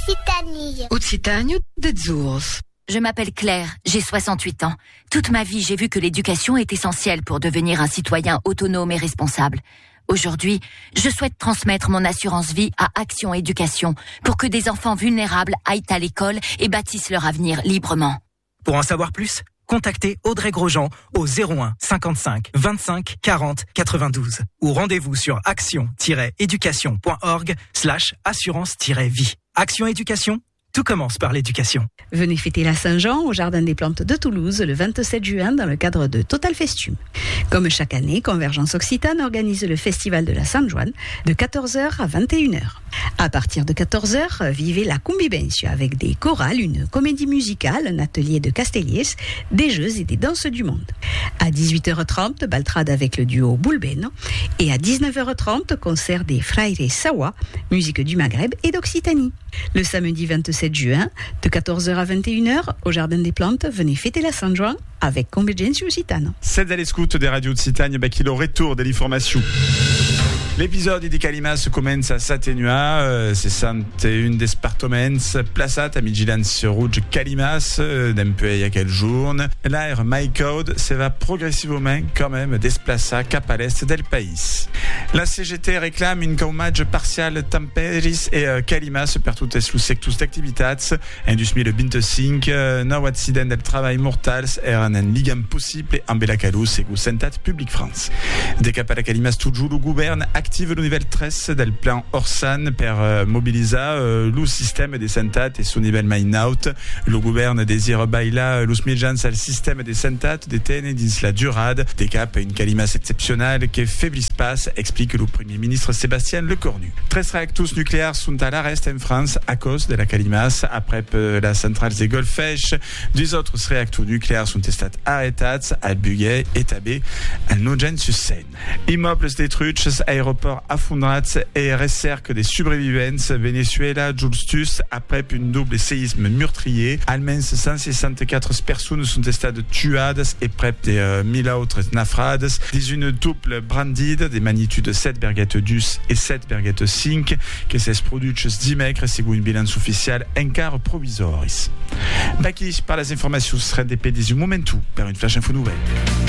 Occitanie. Occitanie des Zours. Je m'appelle Claire, j'ai 68 ans. Toute ma vie, j'ai vu que l'éducation est essentielle pour devenir un citoyen autonome et responsable. Aujourd'hui, je souhaite transmettre mon assurance vie à Action Éducation pour que des enfants vulnérables aillent à l'école et bâtissent leur avenir librement. Pour en savoir plus, contactez Audrey Grosjean au 01 55 25 40 92 ou rendez-vous sur action-éducation.org/assurance-vie. Action Éducation, tout commence par l'éducation. Venez fêter la Saint-Jean au Jardin des Plantes de Toulouse le 27 juin dans le cadre de Total Festum. Comme chaque année, Convergence Occitane organise le Festival de la Saint-Joan de 14h à 21h. À partir de 14h, vivez la convivencia avec des chorales, une comédie musicale, un atelier de castelliers, des jeux et des danses du monde. À 18h30, baltrade avec le duo Bulbeno et à 19h30, concert des Fraires Sawa, musique du Maghreb et d'Occitanie. Le samedi 27 juin, de 14h à 21h, au Jardin des Plantes, venez fêter la Saint-Jean avec Convergence Occitane. C'est à l'écoute des radios Occitanie, qui le retour de l'information. L'épisode di Calimas commence à s'atténuer, 61 départements plaçat à vigilance rouge Calimas d'un peu il y a quelques jours. L'air MyCode se va progressivement quand même déplacer cap à l'est del pays. La CGT réclame une caumage partiale Tamperis et Calimas per toutes les sectors d'activitats. En 2025, nou accident del travail mortals eren en ligam possible amb la calus segons Santat Public France. De cap à la Calimas toujours le gouvernement active le niveau 13 del plan Orsan per mobiliser le système de Santat et son niveau Main-Out. Le gouvernement désire bailar los mitjans al système de Santat de tenir dins la durade de cap à une Calimas exceptionnelle que faiblit pas, explique le Premier ministre Sébastien Lecornu. 13 réacteurs nucléaires sont à l'arrêt en France à cause de la Calimas. Après la centrale de Golfech, 2 autres réacteurs nucléaires sont estat arrêtats à Bugey et Tabé, à Nogent-sur-Seine. Immeubles détruits, aéroports affondrats et recerques des survivants. Venezuela, Justus, après une double séisme meurtrier. Almenys 164 personnes sont estades tuades et près de 1000 autres naufrades. Des une double brandide des magnitudes 7,2 et 7,5 que s'est produite dimecres segons une bilan officiel encara provisoris. Baki par les informations rendez des momentu per une flash info nouvelle.